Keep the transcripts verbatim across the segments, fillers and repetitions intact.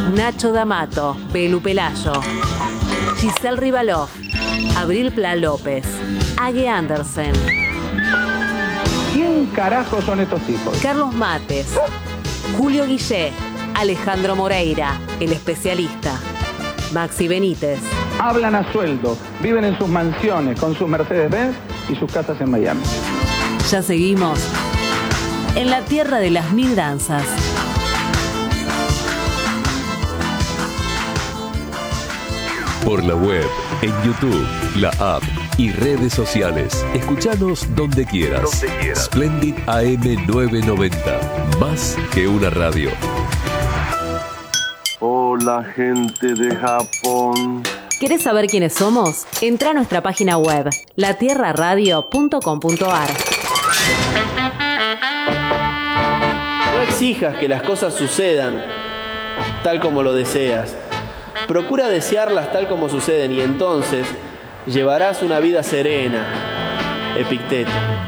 Nacho D'Amato, Belu Pelayo, Giselle Rivalov, Abril Pla López, Age Andersen. ¿Quién carajo son estos tipos? Carlos Mates, Julio Guillé, Alejandro Moreira, el especialista, Maxi Benítez. Hablan a sueldo, viven en sus mansiones con sus Mercedes-Benz y sus casas en Miami. Ya seguimos en la tierra de las mil danzas. Por la web, en YouTube, la app y redes sociales. Escuchanos donde quieras. Donde quieras. Splendid A M novecientos noventa. Más que una radio. Hola, gente de Japón. ¿Querés saber quiénes somos? Entra a nuestra página web, la tierra radio punto com punto a r. No exijas que las cosas sucedan tal como lo deseas. Procura desearlas tal como suceden y entonces llevarás una vida serena. Epicteto.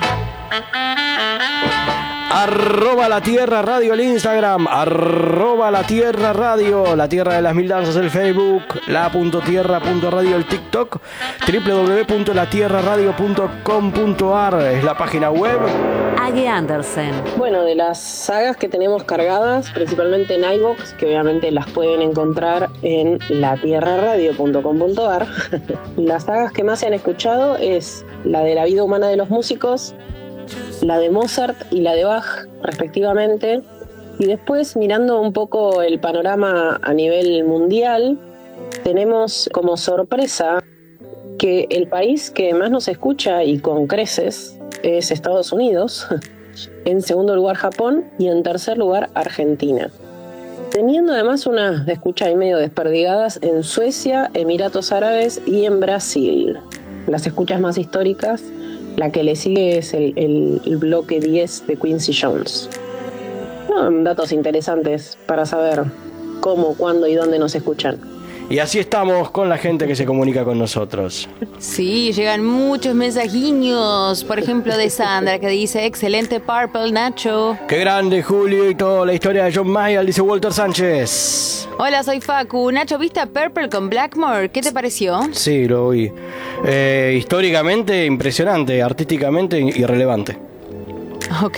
Arroba La Tierra Radio el Instagram, arroba La Tierra Radio, La Tierra de las Mil Danzas el Facebook, la punto tierra punto radio el TikTok, doble u doble u doble u punto la tierra radio punto com punto a r es la página web. Age Andersen. Bueno, de las sagas que tenemos cargadas, principalmente en iVoox, que obviamente las pueden encontrar en la tierra radio punto com punto a r, las sagas que más se han escuchado es la de la vida humana de los músicos, la de Mozart y la de Bach, respectivamente. Y después, mirando un poco el panorama a nivel mundial, tenemos como sorpresa que el país que más nos escucha y con creces es Estados Unidos, en segundo lugar Japón y en tercer lugar Argentina. Teniendo además unas de escucha ahí medio desperdigadas en Suecia, Emiratos Árabes y en Brasil. Las escuchas más históricas, la que le sigue es el, el, el bloque diez de Quincy Jones. No, datos interesantes para saber cómo, cuándo y dónde nos escuchan. Y así estamos con la gente que se comunica con nosotros. Sí, llegan muchos mensajiños. Por ejemplo, de Sandra, que dice: excelente Purple, Nacho. Qué grande, Julio, y toda la historia de John Mayall, dice Walter Sánchez. Hola, soy Facu. Nacho, ¿viste a Purple con Blackmore? ¿Qué te pareció? Sí, lo vi. Eh, históricamente impresionante, artísticamente irrelevante. Ok.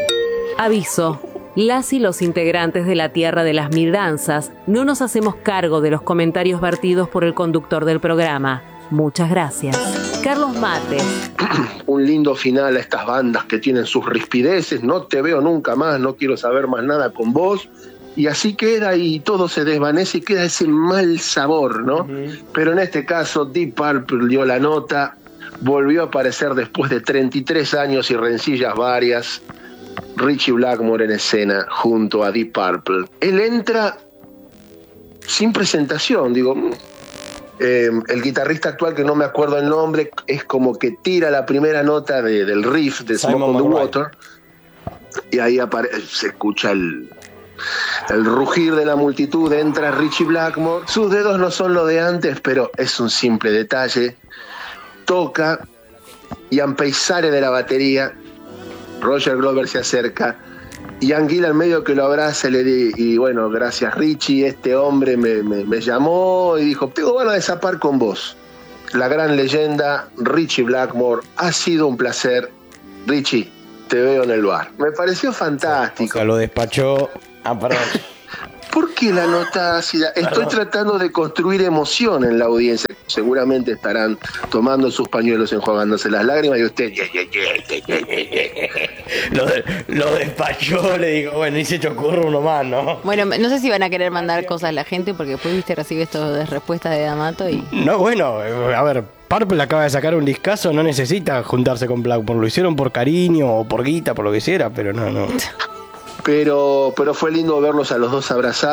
Aviso. Las y los integrantes de la Tierra de las Mil Danzas no nos hacemos cargo de los comentarios vertidos por el conductor del programa. Muchas gracias. Carlos Mates. Un lindo final a estas bandas que tienen sus rispideces. No te veo nunca más, no quiero saber más nada con vos. Y así queda y todo se desvanece y queda ese mal sabor, ¿no? Uh-huh. Pero en este caso Deep Purple dio la nota, volvió a aparecer después de treinta y tres años y rencillas varias. Ritchie Blackmore en escena junto a Deep Purple. Él entra sin presentación, digo, eh, el guitarrista actual, que no me acuerdo el nombre, es como que tira la primera nota de, del riff de Smoke on the Water y ahí apare- se escucha el, el rugir de la multitud, entra Ritchie Blackmore, sus dedos no son lo de antes, pero es un simple detalle, toca y Ian sale de la batería. Roger Glover se acerca y Anguila en medio que lo abraza y le di, y bueno, gracias Richie, este hombre me, me, me llamó y dijo, tengo ganas de zapar con vos. La gran leyenda Ritchie Blackmore, ha sido un placer. Richie, te veo en el bar. Me pareció fantástico. O sea, lo despachó. Ah, perdón. ¿Por qué la nota ácida? Estoy tratando de construir emoción en la audiencia. Seguramente estarán tomando sus pañuelos, enjuagándose las lágrimas y usted... lo, de, lo despachó, le digo, bueno, y se te ocurre uno más, ¿no? Bueno, no sé si van a querer mandar cosas a la gente porque después, viste, recibe esto de respuestas de D'Amato y... No, bueno, a ver, Purple acaba de sacar un discazo, no necesita juntarse con Blackmore. Lo hicieron por cariño o por guita, por lo que hiciera, pero no, no. Pero, pero fue lindo verlos a los dos abrazados.